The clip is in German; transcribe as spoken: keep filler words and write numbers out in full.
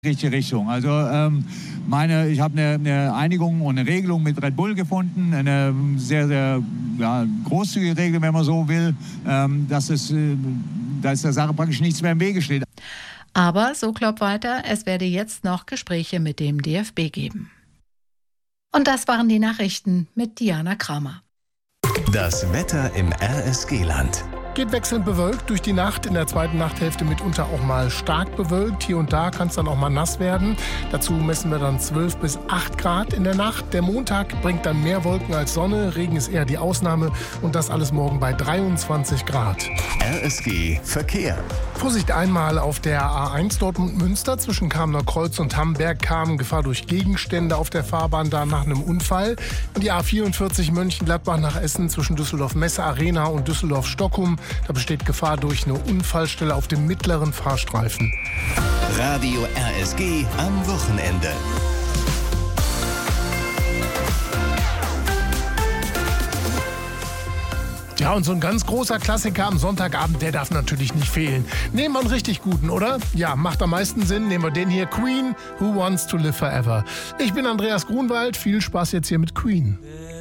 Richtige Richtung. Also ähm, meine, ich habe eine, eine Einigung und eine Regelung mit Red Bull gefunden, eine sehr, sehr ja, großzügige Regel, wenn man so will, ähm, dass es, äh, dass der Sache praktisch nichts mehr im Wege steht. Aber, so Klopp weiter, es werde jetzt noch Gespräche mit dem D F B geben. Und das waren die Nachrichten mit Diana Kramer. Das Wetter im R S G-Land. Geht wechselnd bewölkt durch die Nacht, in der zweiten Nachthälfte mitunter auch mal stark bewölkt. Hier und da kann es dann auch mal nass werden. Dazu messen wir dann zwölf bis acht Grad in der Nacht. Der Montag bringt dann mehr Wolken als Sonne. Regen ist eher die Ausnahme und das alles morgen bei dreiundzwanzig Grad. R S G Verkehr. Vorsicht einmal auf der A eins Dortmund-Münster zwischen Kamener Kreuz und Hamberg kam Gefahr durch Gegenstände auf der Fahrbahn da nach einem Unfall. Und die A vierundvierzig Mönchengladbach nach Essen zwischen Düsseldorf-Messe Arena und Düsseldorf-Stockum. Da besteht Gefahr durch eine Unfallstelle auf dem mittleren Fahrstreifen. Radio R S G am Wochenende. Ja, und so ein ganz großer Klassiker am Sonntagabend, der darf natürlich nicht fehlen. Nehmen wir einen richtig guten, oder? Ja, macht am meisten Sinn. Nehmen wir den hier, Queen, Who Wants to Live Forever. Ich bin Andreas Grunwald. Viel Spaß jetzt hier mit Queen.